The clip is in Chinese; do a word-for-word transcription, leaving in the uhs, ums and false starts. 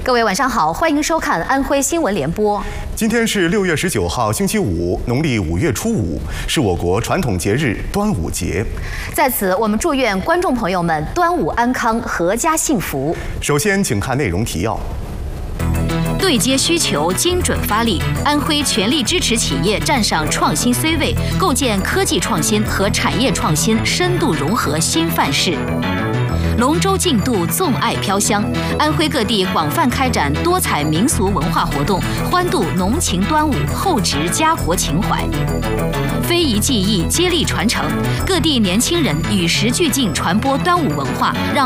各位晚上好，欢迎收看安徽新闻联播。 今天是六月十九号，星期五，农历五月初五，是我国传统节日端午节。 在此，我们祝愿观众朋友们端午安康，阖家幸福。 首先，请看内容提要。 对接需求，精准发力。安徽全力支持企业站上创新 C 位，构建科技创新和产业创新深度融合新范式。龙舟竞渡，纵爱飘香。安徽各地广泛开展多彩民俗文化活动，欢度浓情端午，厚植家国情怀。非遗技艺接力传承，各地年轻人与时俱进传播端午文化，让